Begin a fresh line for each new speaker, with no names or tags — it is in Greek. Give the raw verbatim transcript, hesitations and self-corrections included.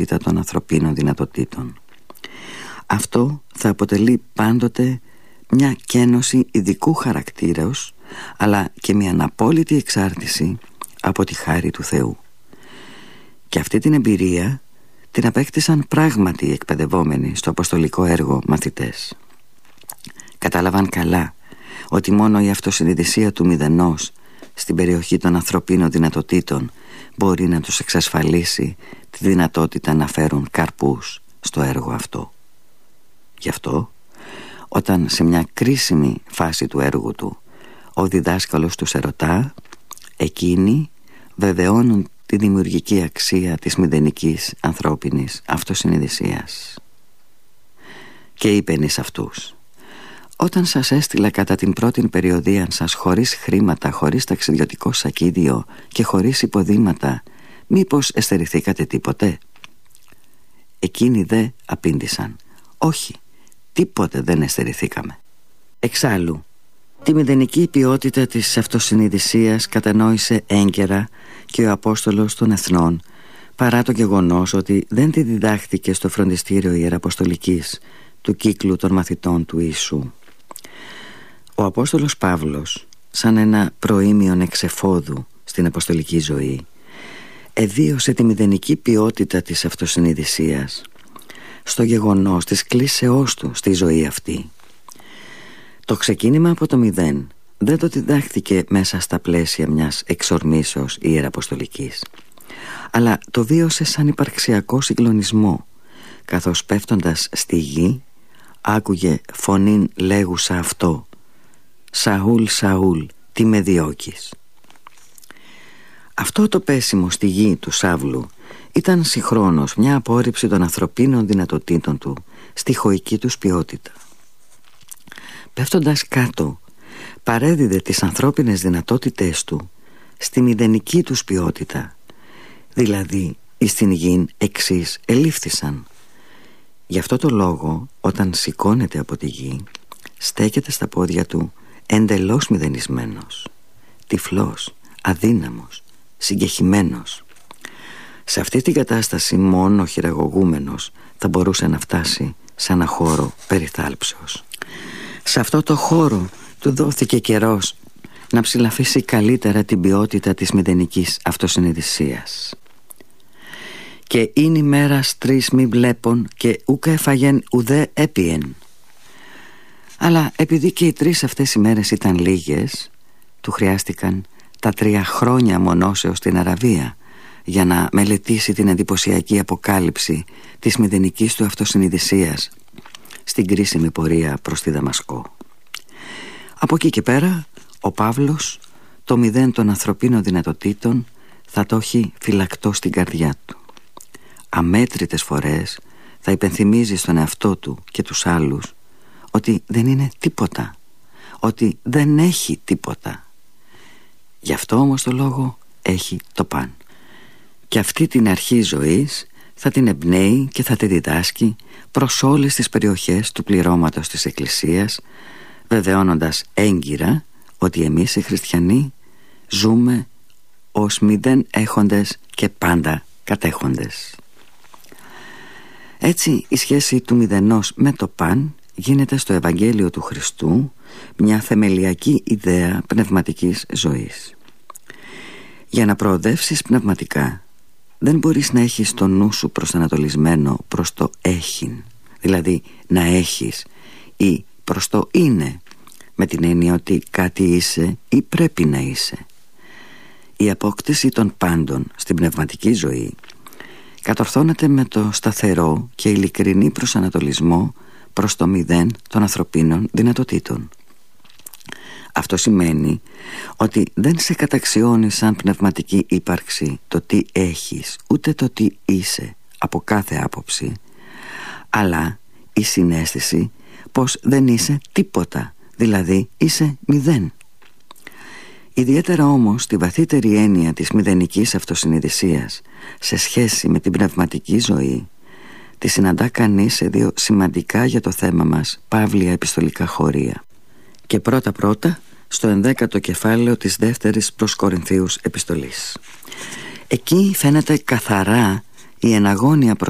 ποιότητα των ανθρωπίνων δυνατοτήτων. Αυτό θα αποτελεί πάντοτε μια κένωση ειδικού χαρακτήρας, αλλά και μια αναπόλυτη εξάρτηση από τη χάρη του Θεού. Και αυτή την εμπειρία την απέκτησαν πράγματι οι εκπαιδευόμενοι στο αποστολικό έργο μαθητές. Κατάλαβαν καλά ότι μόνο η αυτοσυνειδησία του μηδενός στην περιοχή των ανθρωπίνων δυνατοτήτων μπορεί να τους εξασφαλίσει τη δυνατότητα να φέρουν καρπούς στο έργο αυτό. Γι' αυτό, όταν σε μια κρίσιμη φάση του έργου του ο διδάσκαλος τους ερωτά, εκείνοι βεβαιώνουν τη δημιουργική αξία της μηδενικής ανθρώπινης αυτοσυνειδησίας. Και είπεν εις αυτούς: «Όταν σας έστειλα κατά την πρώτη περιοδία σας χωρίς χρήματα, χωρίς ταξιδιωτικό σακίδιο και χωρίς υποδήματα, μήπως εστερηθήκατε τίποτε?» Εκείνοι δε απήντησαν: «Όχι, τίποτε δεν εστερηθήκαμε». Εξάλλου, τη μηδενική ποιότητα της αυτοσυνειδησίας κατανόησε έγκαιρα και ο Απόστολος των Εθνών, παρά το γεγονός ότι δεν τη διδάχθηκε στο φροντιστήριο Ιεραποστολικής του κύκλου των μαθητών του Ιησού. Ο Απόστολος Παύλος, σαν ένα προήμιον εξεφόδου στην αποστολική ζωή, εβίωσε τη μηδενική ποιότητα της αυτοσυνειδησίας στο γεγονός της κλίσεώς του στη ζωή αυτή. Το ξεκίνημα από το μηδέν δεν το διδάχθηκε μέσα στα πλαίσια μιας εξορμήσεως ιεραποστολικής, αλλά το βίωσε σαν υπαρξιακό συγκλονισμό, καθώς πέφτοντας στη γη άκουγε φωνήν λέγουσα αυτό: «Σαούλ, Σαούλ, τι με διώκεις?» Αυτό το πέσιμο στη γη του Σαύλου ήταν συγχρόνως μια απόρριψη των ανθρωπίνων δυνατοτήτων του στη χωική τους ποιότητα. Πέφτοντας κάτω, παρέδιδε τις ανθρώπινες δυνατότητες του στη μηδενική τους ποιότητα, δηλαδή εις την γην εξής ελήφθησαν. Γι' αυτό το λόγο, όταν σηκώνεται από τη γη, στέκεται στα πόδια του εντελώς μηδενισμένος, τυφλός, αδύναμος, συγκεχημένος. Σε αυτή την κατάσταση μόνο χειραγωγούμενος θα μπορούσε να φτάσει σε ένα χώρο περιθάλψεως. Σε αυτό το χώρο του δόθηκε καιρός να ψηλαφίσει καλύτερα την ποιότητα της μηδενικής αυτοσυνειδησίας. «Και είναι ημέρας τρεις μη βλέπων και ούκα εφαγέν ουδέ έπιεν». Αλλά επειδή και οι τρεις αυτές οι μέρες ήταν λίγες, του χρειάστηκαν τα τρία χρόνια μονώσεως στην Αραβία για να μελετήσει την εντυπωσιακή αποκάλυψη της μηδενικής του αυτοσυνειδησίας στην κρίσιμη πορεία προς τη Δαμασκό. Από εκεί και πέρα ο Παύλος το μηδέν των ανθρωπίνων δυνατοτήτων θα το έχει φυλακτό στην καρδιά του. Αμέτρητες φορές θα υπενθυμίζει στον εαυτό του και τους άλλους ότι δεν είναι τίποτα, ότι δεν έχει τίποτα. Γι' αυτό όμως το λόγο έχει το παν. Και αυτή την αρχή ζωής θα την εμπνέει και θα τη διδάσκει προς όλες τις περιοχές του πληρώματος της Εκκλησίας, βεβαιώνοντας έγκυρα ότι εμείς οι χριστιανοί ζούμε ως μηδέν έχοντες και πάντα κατέχοντες. Έτσι η σχέση του μηδενός με το παν γίνεται στο Ευαγγέλιο του Χριστού μια θεμελιακή ιδέα πνευματικής ζωής. Για να προοδεύσεις πνευματικά δεν μπορείς να έχεις το νου σου προσανατολισμένο προς το έχειν, δηλαδή να έχεις, ή προς το είναι, με την έννοια ότι κάτι είσαι ή πρέπει να είσαι. Η απόκτηση των πάντων στην πνευματική ζωή κατορθώνεται με το σταθερό και ειλικρινή προσανατολισμό προς το μηδέν των ανθρωπίνων δυνατοτήτων. Αυτό σημαίνει ότι δεν σε καταξιώνει σαν πνευματική ύπαρξη το τι έχεις, ούτε το τι είσαι από κάθε άποψη, αλλά η συναίσθηση πως δεν είσαι τίποτα, δηλαδή είσαι μηδέν. Ιδιαίτερα όμως τη βαθύτερη έννοια της μηδενικής αυτοσυνειδησίας σε σχέση με την πνευματική ζωή τη συναντά κανείς σε δύο σημαντικά για το θέμα μας παύλια επιστολικά χωρία. Και πρώτα πρώτα στο ενδέκατο κεφάλαιο της δεύτερης προς Κορινθίους επιστολής. Εκεί φαίνεται καθαρά η εναγώνια